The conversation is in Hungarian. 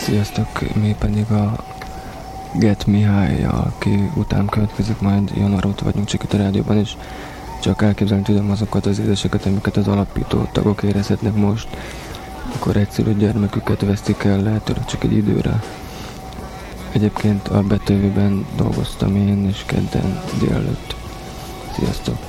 Sziasztok, mi pedig a Get Mihály, aki után következik, majd január óta vagyunk csak itt a rádióban, és csak elképzelni tudom azokat az érzéseket, amiket az alapító tagok érezhetnek most, akkor egyszerű gyermeküket vesztik el, lehetőleg csak egy időre. Egyébként a Betövőben dolgoztam én, és kedden délelőtt. Sziasztok!